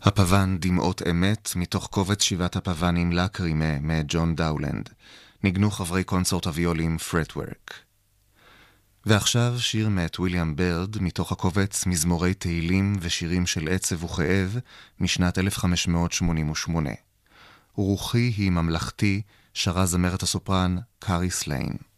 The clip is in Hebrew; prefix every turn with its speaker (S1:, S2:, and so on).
S1: הפוון דמעות אמת מתוך קובץ שבעת הפוונים לקרימה מג'ון דאולנד. ניגנו חברי קונסורט הוויולים פרטוורק. ועכשיו שיר מאת וויליאם ברד מתוך הקובץ מזמורי תהילים ושירים של עצב וכאב משנת 1588. רוחי היא ממלכתי, שרה זמרת הסופרן קארי סליין.